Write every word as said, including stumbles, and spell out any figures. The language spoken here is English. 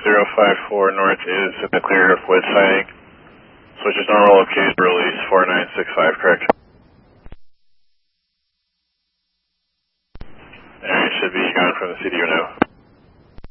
zero five four north is in the clear of wood siding. Switch is normal location, release four nine six five, correct? Alright, should be gone from the C D U now.